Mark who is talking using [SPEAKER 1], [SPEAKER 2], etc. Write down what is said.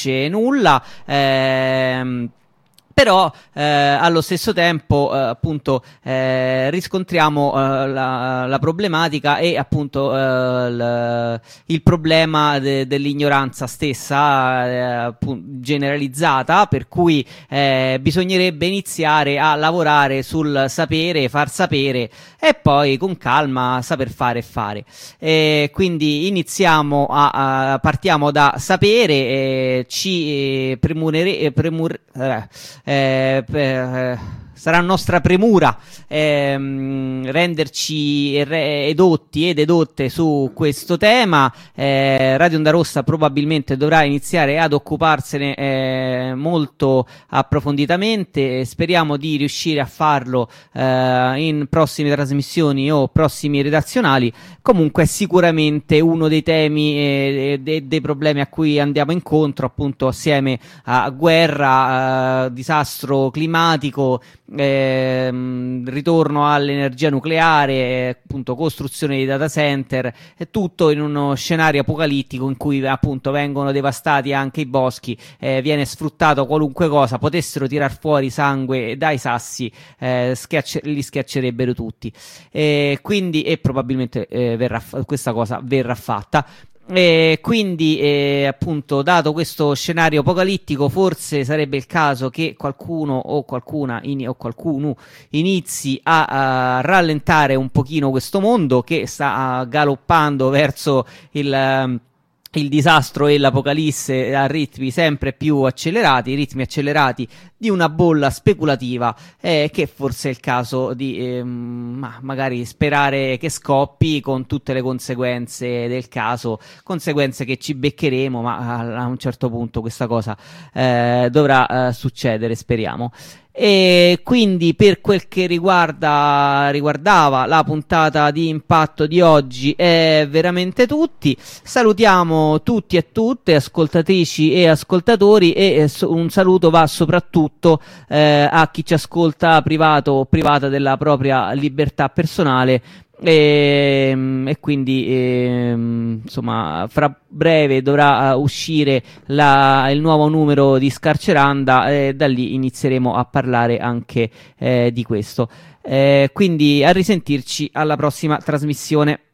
[SPEAKER 1] finisce nulla. Però allo stesso tempo appunto riscontriamo la problematica e appunto il problema dell'ignoranza stessa generalizzata, per cui bisognerebbe iniziare a lavorare sul sapere, far sapere e poi con calma saper fare e fare. Quindi partiamo da sapere, ci sarà nostra premura renderci edotti ed edotte su questo tema. Radio Onda Rossa probabilmente dovrà iniziare ad occuparsene molto approfonditamente. Speriamo di riuscire a farlo in prossime trasmissioni o prossimi redazionali. Comunque è sicuramente uno dei temi e dei problemi a cui andiamo incontro, appunto, assieme a guerra, disastro climatico, ritorno all'energia nucleare, appunto costruzione di data center, è tutto in uno scenario apocalittico in cui appunto vengono devastati anche i boschi, viene sfruttato qualunque cosa, potessero tirar fuori sangue dai sassi, li schiaccerebbero tutti, quindi probabilmente questa cosa verrà fatta. Quindi appunto, dato questo scenario apocalittico, forse sarebbe il caso che qualcuno o qualcuno inizi a rallentare un pochino questo mondo che sta galoppando verso il disastro e l'apocalisse a ritmi sempre più accelerati, ritmi accelerati di una bolla speculativa, che forse è il caso di magari sperare che scoppi, con tutte le conseguenze del caso, conseguenze che ci beccheremo, ma a un certo punto questa cosa dovrà succedere, speriamo. E quindi, per quel che riguardava la puntata di impatto di oggi, è veramente tutti. Salutiamo tutti e tutte, ascoltatrici e ascoltatori, e un saluto va soprattutto a chi ci ascolta privato o privata della propria libertà personale. E quindi insomma, fra breve dovrà uscire il nuovo numero di Scarceranda, e da lì inizieremo a parlare anche di questo. Quindi a risentirci alla prossima trasmissione.